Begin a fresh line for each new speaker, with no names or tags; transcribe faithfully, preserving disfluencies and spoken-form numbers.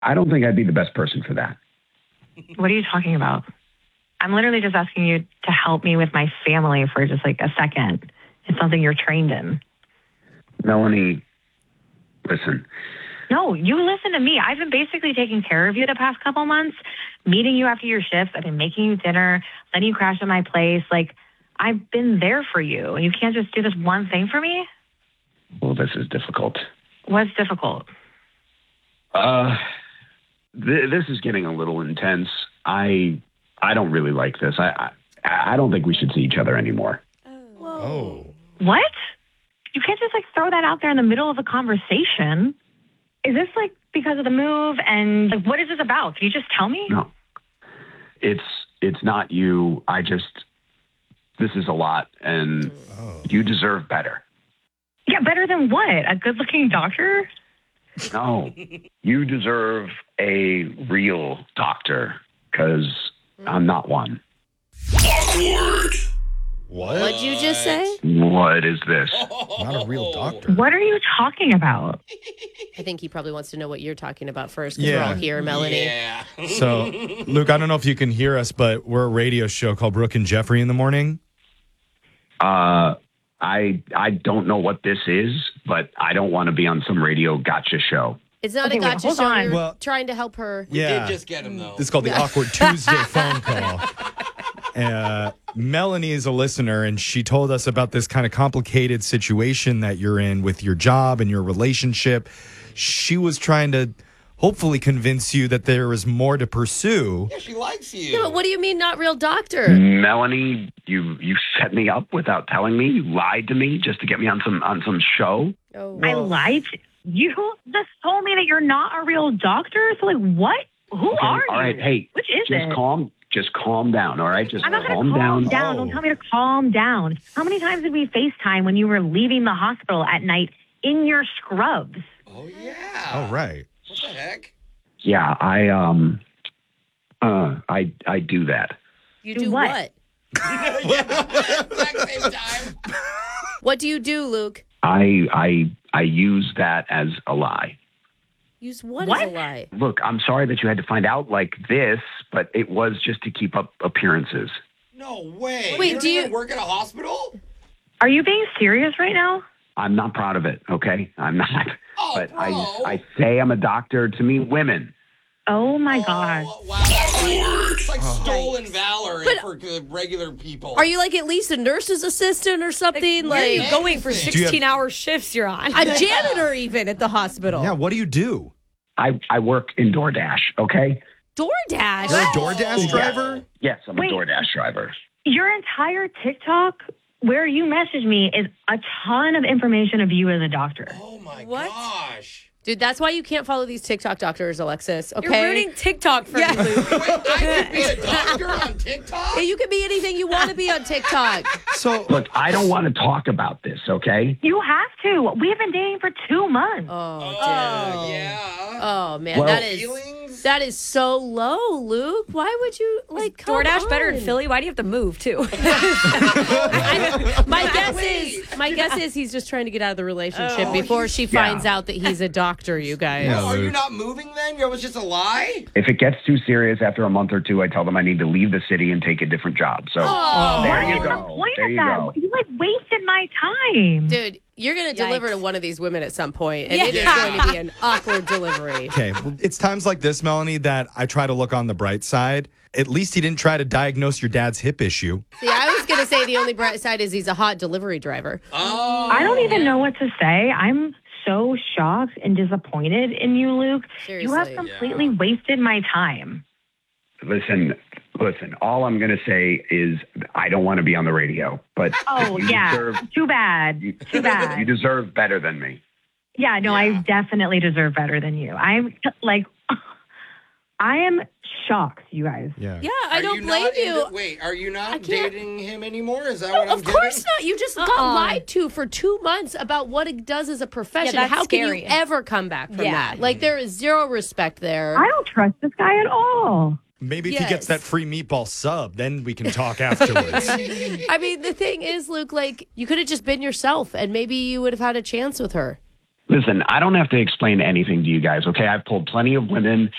I don't think I'd be the best person for that.
What are you talking about? I'm literally just asking you to help me with my family for just like a second. It's something you're trained in.
Melanie, listen.
No, you listen to me. I've been basically taking care of you the past couple months, meeting you after your shifts. I've been making you dinner, letting you crash at my place. Like, I've been there for you. And you can't just do this one thing for me?
Well, this is difficult.
What's difficult?
Uh, th- this is getting a little intense. I I don't really like this. I, I I don't think we should see each other anymore.
Oh.
What? You can't just like throw that out there in the middle of a conversation. Is this like because of the move? And like, what is this about? Can you just tell me?
No, it's it's not you. I just this is a lot, and
Oh.
you deserve better.
Yeah, better than what? A good-looking doctor?
No, you deserve a real doctor because I'm not one.
Awkward.
What?
What'd you just say?
What is this?
Not a real doctor.
What are you talking about?
I think he probably wants to know what you're talking about first because
Yeah.
we're all here, Melanie.
Yeah.
So, Luke, I don't know if you can hear us, but we're a radio show called Brooke and Jeffrey in the Morning.
Uh, I I don't know what this is, but I don't want to be on some radio gotcha show.
It's not
Okay,
a
wait,
gotcha
hold
show.
on.
You're
Well-
trying to help her.
We
Yeah.
did just get him, though.
This is called the Awkward Tuesday phone call. Uh, Melanie is a listener, and she told us about this kind of complicated situation that you're in with your job and your relationship. She was trying to hopefully convince you that there is more to pursue.
Yeah, she likes you.
Yeah, but what do you mean not real doctor?
Melanie, you you set me up without telling me. You lied to me just to get me on some on some show.
Oh,
I lied? You just told me that you're not a real doctor? So, like, what? Who
Okay,
are
all
you?
right, hey,
Which is
just
it?
calm, just calm down. All right, just
I'm not
calm
going to calm
down.
down. Don't tell me to calm down. How many times did we FaceTime when you were leaving the hospital at night in your scrubs?
Oh, yeah.
Oh, right.
What the heck?
Yeah, I um, uh, I I do that.
You
Do
do
what?
what?
Exact same time.
What do you do, Luke?
I I I use that as a lie.
Use what,
What?
as a lie?
Look, I'm sorry that you had to find out like this, but it was just to keep up appearances.
No way.
Wait,
you don't
do
even
you-
work at a hospital?
Are you being serious right now?
I'm not proud of it, okay? I'm not.
Oh,
but
bro.
I I say I'm a doctor to meet women.
Oh, my God.
Oh, wow. That's like, it's like stolen valor
But-
for uh, regular people.
Are you like at least a nurse's assistant or something?
Where are you
Like,
going for
Do you
have-
sixteen-hour shifts you're on?
a janitor even at the hospital?
Yeah, what do you do?
I, I work in DoorDash, okay?
DoorDash.
You're a
Oh.
DoorDash driver?
Yes, I'm
Wait.
a DoorDash driver.
Your entire TikTok where you message me is a ton of information of you as a doctor.
Oh, my
What?
gosh.
Dude, that's why you can't follow these TikTok doctors, Alexis. Okay.
You're ruining TikTok for
Yeah.
me, Luke.
Wait, I could be a doctor on TikTok?
Yeah, you can be anything you want to be on TikTok.
So,
Look, I don't want to talk about this, okay?
You have to. We have been dating for two months.
Oh,
Oh,
dude.
yeah.
Oh, man.
Well-
that is
Feelings?
that is so low, Luke. Why would you like come
DoorDash better in
on?
Philly? Why do you have to move, too?
I- my guess
Wait.
is my guess is he's just trying to get out of the relationship
Oh,
before she
Yeah.
finds out that he's a doctor, you guys.
Yeah.
Oh, are you
Luke.
not moving then? It was just a lie?
If it gets too serious after a month or two, I tell them I need to leave the city and take a different job. So
Oh.
there
What
you
is the
go.
point
There
of
you
that?
go.
You like wasted my time.
Dude, you're going to deliver
Yikes.
to one of these women at some point, and
Yeah.
it is going to be an awkward delivery.
okay, well, it's times like this, Melanie, that I try to look on the bright side. At least he didn't try to diagnose your dad's hip issue.
See, I was going to say the only bright side is he's a hot delivery driver.
Oh.
I don't even know what to say. I'm so shocked and disappointed in you, Luke. You have
Seriously.
completely wasted my time.
Listen, listen, all I'm going to say is I don't want to be on the radio, but
Oh,
you
yeah.
deserve,
Too bad.
you,
Too bad.
you deserve better than me.
Yeah, no, I definitely deserve better than you. I'm like, I am shocked, you guys.
Yeah.
Yeah, I
Are
don't
you
blame
not
you.
into- wait, are you
I
not
can't-
dating him anymore? Is that
No,
what I'm
of course
getting?
not. You just got
Uh-uh.
lied to for two months about what it does as a profession.
that's
How
scary.
can you ever come back from
Yeah.
that? Like, there is zero respect there.
I don't trust this guy at all.
Maybe if
Yes.
he gets that free meatball sub, then we can talk afterwards.
I mean, the thing is, Luke, like, you could have just been yourself, and maybe you would have had a chance with her.
Listen, I don't have to explain anything to you guys, okay? I've pulled plenty of women